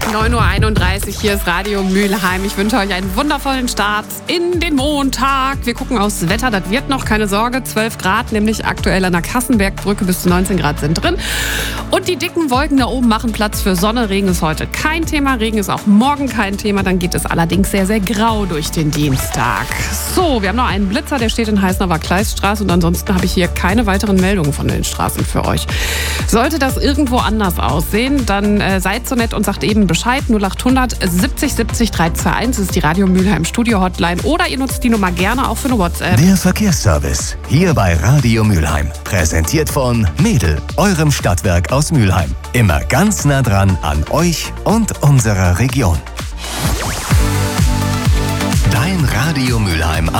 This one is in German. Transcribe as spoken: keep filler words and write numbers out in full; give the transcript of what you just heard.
neun Uhr einunddreißig, hier ist Radio Mülheim. Ich wünsche euch einen wundervollen Start in den Montag. Wir gucken aufs Wetter, das wird noch, keine Sorge. zwölf Grad, nämlich aktuell an der Kassenbergbrücke, bis zu neunzehn Grad sind drin. Und die dicken Wolken da oben machen Platz für Sonne. Regen ist heute kein Thema, Regen ist auch morgen kein Thema. Dann geht es allerdings sehr, sehr grau durch den Dienstag. So, wir haben noch einen Blitzer, der steht in Heißener Kleiststraße. Und ansonsten habe ich hier keine weiteren Meldungen von den Straßen für euch. Sollte das irgendwo anders aussehen, dann äh, seid so nett und sagt eben Bescheid. null achthundert siebzig siebzig dreihundertzweiundundzwanzig ist die Radio Mülheim Studio Hotline. Oder ihr nutzt die Nummer gerne auch für eine WhatsApp. Der Verkehrsservice hier bei Radio Mülheim. Präsentiert von Mädel, eurem Stadtwerk aus Mülheim. Immer ganz nah dran an euch und unserer Region. Dein Radio Mülheim.